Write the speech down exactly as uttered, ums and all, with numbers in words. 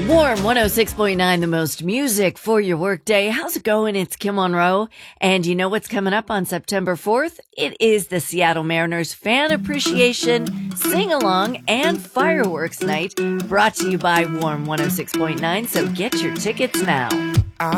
Warm one oh six point nine, the most music for your workday. How's it going? It's Kim Monroe. And you know what's coming up on September fourth? It is the Seattle Mariners Fan Appreciation, Sing-Along, and Fireworks Night, brought to you by Warm one oh six point nine. So get your tickets now.